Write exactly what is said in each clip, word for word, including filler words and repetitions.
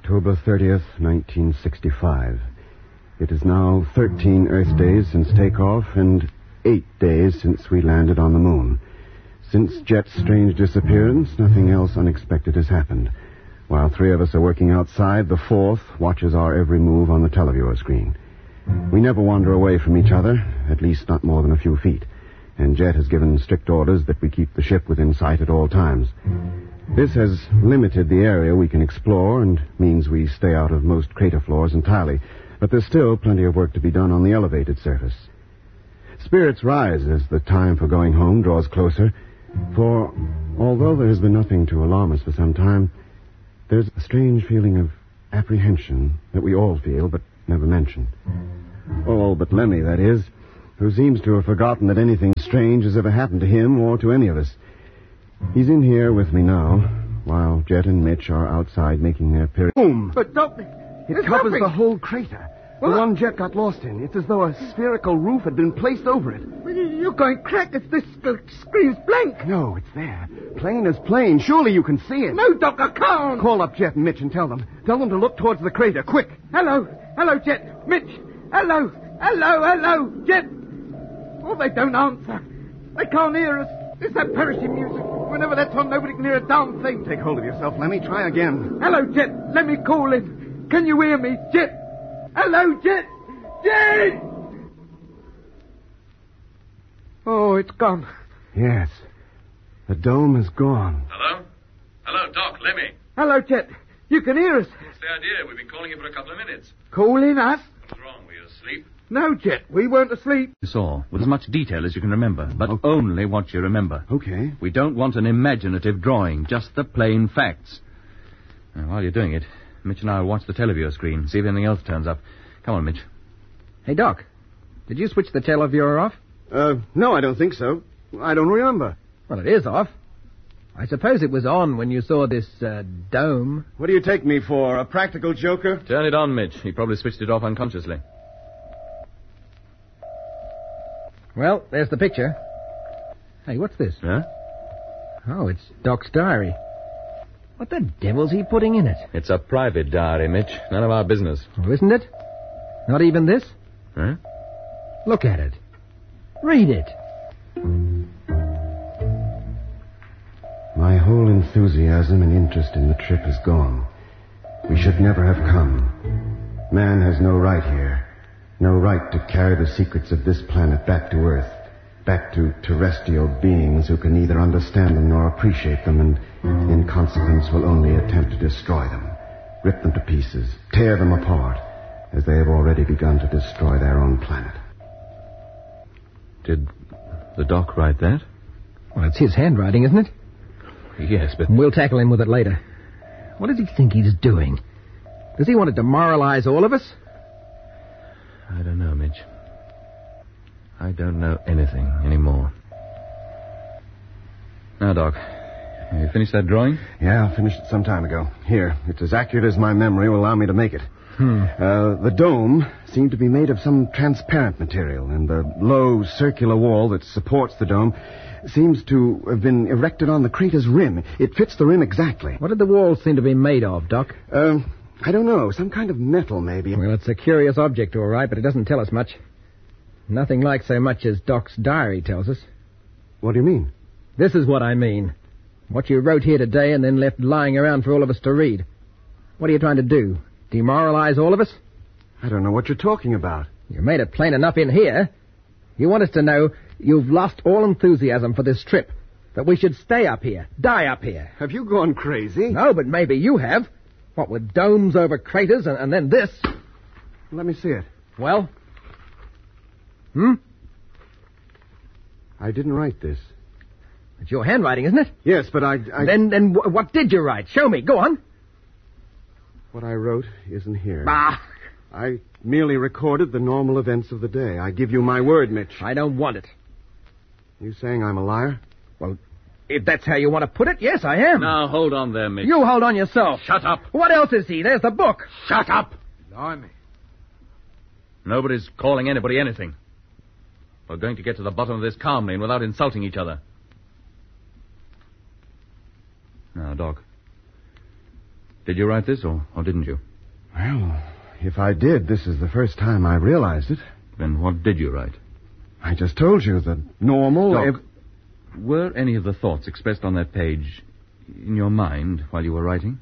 October thirtieth, nineteen sixty-five. It is now thirteen Earth days since takeoff and eight days since we landed on the moon. Since Jet's strange disappearance, nothing else unexpected has happened. While three of us are working outside, the fourth watches our every move on the televiewer screen. We never wander away from each other, at least not more than a few feet, and Jet has given strict orders that we keep the ship within sight at all times. This has limited the area we can explore and means we stay out of most crater floors entirely, but there's still plenty of work to be done on the elevated surface. Spirits rise as the time for going home draws closer, for although there has been nothing to alarm us for some time, there's a strange feeling of apprehension that we all feel but never mention. All but Lemmy, that is, who seems to have forgotten that anything strange has ever happened to him or to any of us. He's in here with me now, while Jet and Mitch are outside making their period. Boom! But don't... It covers nothing. The whole crater. Well, the one Jet got lost in. It's as though a spherical roof had been placed over it. You're going crackers. This screen's blank. No, it's there. Plain as plain. Surely you can see it. No, Doc, I can't. Call up Jet and Mitch and tell them. Tell them to look towards the crater. Quick. Hello. Hello, Jet. Mitch. Hello. Hello, hello. Jet. Oh, they don't answer. They can't hear us. It's that perishing music. Whenever that's on, nobody can hear a darn thing. Take hold of yourself, Lemmy. Try again. Hello, Jet. Let me call in. Can you hear me, Jet? Hello, Jet. Jet! Oh, it's gone. Yes. The dome is gone. Hello? Hello, Doc. Lemmy. Hello, Jet. You can hear us. What's the idea? We've been calling you for a couple of minutes. Calling us? What's wrong? Were you asleep? No, Jet. We weren't asleep. You saw, with as much detail as you can remember, but okay. Only what you remember. Okay. We don't want an imaginative drawing, just the plain facts. Now, while you're doing it, Mitch and I will watch the televiewer screen, see if anything else turns up. Come on, Mitch. Hey, Doc. Did you switch the televiewer off? Uh, no, I don't think so. I don't remember. Well, it is off. I suppose it was on when you saw this, uh, dome. What do you take me for, a practical joker? Turn it on, Mitch. He probably switched it off unconsciously. Well, there's the picture. Hey, what's this? Huh? Oh, it's Doc's diary. What the devil's he putting in it? It's a private diary, Mitch. None of our business. Oh, isn't it? Not even this? Huh? Look at it. Read it. My whole enthusiasm and interest in the trip is gone. We should never have come. Man has no right here. No right to carry the secrets of this planet back to Earth. Back to terrestrial beings who can neither understand them nor appreciate them and, in consequence, will only attempt to destroy them. Rip them to pieces. Tear them apart, as they have already begun to destroy their own planet. Did the Doc write that? Well, it's his handwriting, isn't it? Yes, but... We'll tackle him with it later. What does he think he's doing? Does he want to demoralize all of us? I don't know, Mitch. I don't know anything anymore. Now, Doc, have you finished that drawing? Yeah, I finished it some time ago. Here, it's as accurate as my memory will allow me to make it. Hmm. Uh, the dome seemed to be made of some transparent material, and the low circular wall that supports the dome seems to have been erected on the crater's rim. It fits the rim exactly. What did the walls seem to be made of, Doc? Uh, I don't know. Some kind of metal, maybe. Well, it's a curious object, all right, but it doesn't tell us much. Nothing like so much as Doc's diary tells us. What do you mean? This is what I mean. What you wrote here today and then left lying around for all of us to read. What are you trying to do? Demoralize all of us? I don't know what you're talking about. You made it plain enough in here. You want us to know you've lost all enthusiasm for this trip. That we should stay up here, die up here. Have you gone crazy? No, but maybe you have. What with domes over craters and, and then this. Let me see it. Well? Hmm? I didn't write this. It's your handwriting, isn't it? Yes, but I... I... Then, then w- what did you write? Show me. Go on. What I wrote isn't here. Ah! I merely recorded the normal events of the day. I give you my word, Mitch. I don't want it. You saying I'm a liar? Well, if that's how you want to put it, yes, I am. Now, hold on there, Mitch. You hold on yourself. Shut up. What else is he? There's the book. Shut up. Blimey. Nobody's calling anybody anything. We're going to get to the bottom of this calmly and without insulting each other. Now, Doc, Did you write this, or, or didn't you? Well, if I did, this is the first time I realized it. Then what did you write? I just told you, the normal... Doc, ev- were any of the thoughts expressed on that page in your mind while you were writing?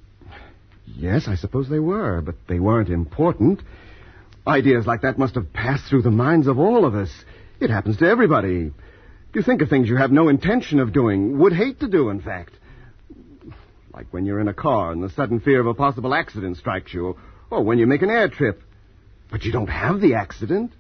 Yes, I suppose they were, but they weren't important. Ideas like that must have passed through the minds of all of us. It happens to everybody. You think of things you have no intention of doing, would hate to do, in fact. Like when you're in a car and the sudden fear of a possible accident strikes you, or when you make an air trip. But you don't have the accident.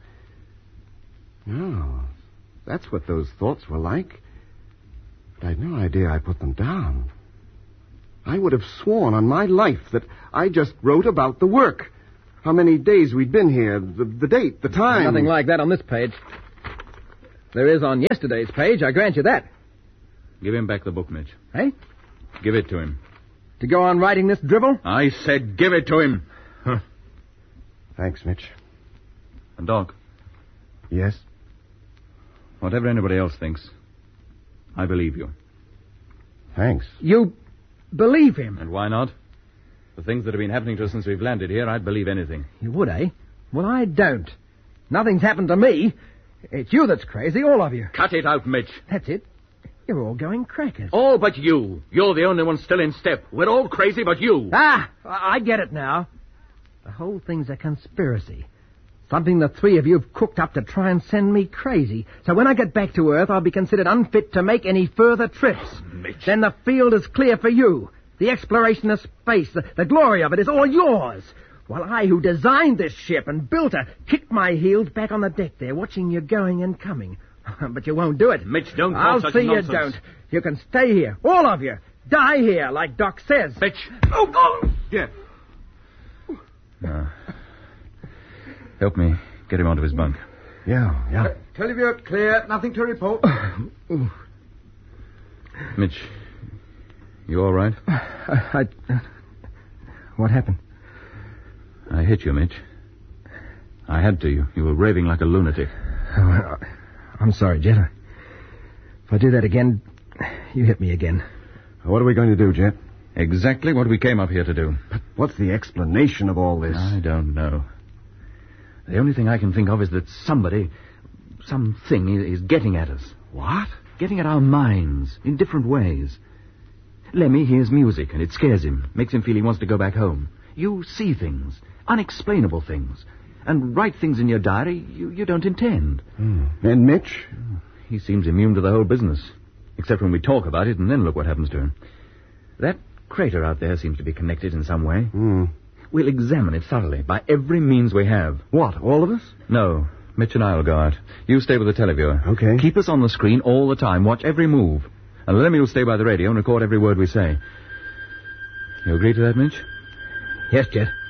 No, that's what those thoughts were like. But I'd no idea I put them down. I would have sworn on my life that I just wrote about the work. How many days we'd been here, the, the date, the time. Nothing like that on this page. There is on yesterday's page, I grant you that. Give him back the book, Mitch. Hey? Give it to him. To go on writing this dribble? I said give it to him. Huh. Thanks, Mitch. And Doc, Yes? whatever anybody else thinks, I believe you. Thanks. You believe him? And why not? The things that have been happening to us since we've landed here, I'd believe anything. You would, eh? Well, I don't. Nothing's happened to me. It's you that's crazy, all of you. Cut it out, Mitch. That's it. You're all going crackers. All but you. You're the only one still in step. We're all crazy but you. Ah, I I get it now. The whole thing's a conspiracy. Something the three of you have cooked up to try and send me crazy. So when I get back to Earth, I'll be considered unfit to make any further trips. Mitch. Then the field is clear for you. The exploration of space, the, the glory of it is all yours. While I, who designed this ship and built her, kick my heels back on the deck there, watching you going and coming. But you won't do it. Mitch, don't talk I'll such see nonsense. you don't. You can stay here, all of you. Die here, like Doc says. Mitch. Oh, oh! Jeff. No. Help me get him onto his bunk. Yeah, yeah. Teleview clear. Nothing to report. Mitch, you all right? I, I, what happened? I hit you, Mitch. I had to. You, you were raving like a lunatic. Oh, I, I'm sorry, Jet. If I do that again, you hit me again. What are we going to do, Jet? Exactly what we came up here to do. What's the explanation of all this? I don't know. The only thing I can think of is that somebody, something is getting at us. What? Getting at our minds in different ways. Lemmy hears music and it scares him, makes him feel he wants to go back home. You see things, unexplainable things, and write things in your diary you, you don't intend. Hmm. And Mitch? He seems immune to the whole business, except when we talk about it, and then look what happens to him. That crater out there seems to be connected in some way. Hmm. We'll examine it thoroughly, by every means we have. What, all of us? No, Mitch and I will go out. You stay with the televiewer. Okay. Keep us on the screen all the time. Watch every move. And Lemmy will stay by the radio and record every word we say. You agree to that, Mitch? Yes, Jet.